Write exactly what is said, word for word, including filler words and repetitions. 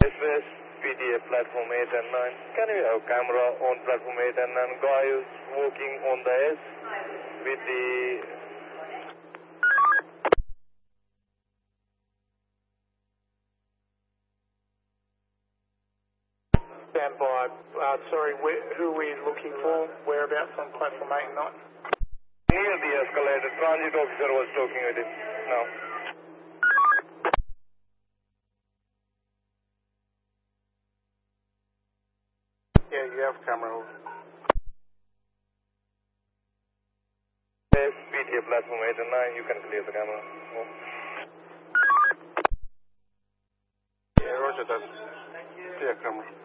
West P D A platform eight and nine. Can you have camera on platform eight and nine? Guy is walking on the S with the... Stand by. Uh, sorry, where, who are we looking for? Whereabouts on platform eight and nine? Near the escalator. Transit officer was talking with him now. Yeah, you have camera. Yes, P D A platform eight and nine, you can clear the camera. Oh. Yeah, roger that. Yeah, camera.